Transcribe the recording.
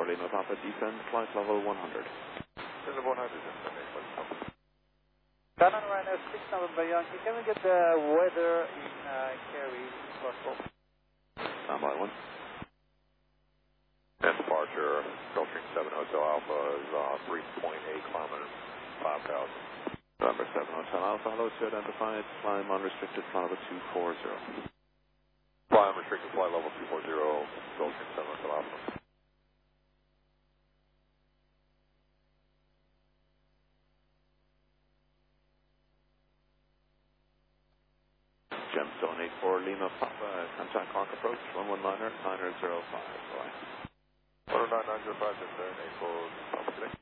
Lima Papa, descend flight level 100. Descend 100, descend flight level. Canon Ryanair 6 November Yankee, can we get the weather in Kerry, if possible? Standby 1. And departure, Gulfstream 7 Hotel Alpha is 3.8 kilometers, 5,000. November 7 Hotel Alpha, hello to identified, climb unrestricted, flight level 240. Fly unrestricted, flight level 240, Gulfstream 7 Hotel Alpha. Gemstone 84 Lima Papa, contact Clark approach, 119er, 905. Bye. 119.05, descend 84, Papa today.